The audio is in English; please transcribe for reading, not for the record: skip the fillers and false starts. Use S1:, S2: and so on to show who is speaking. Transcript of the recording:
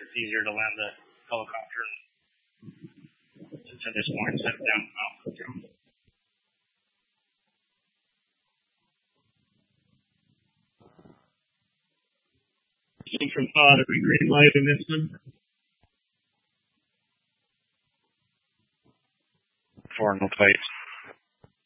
S1: it's easier to land the helicopter to this point instead of down the mountain. From thought of a green light in this one. 4 no plates.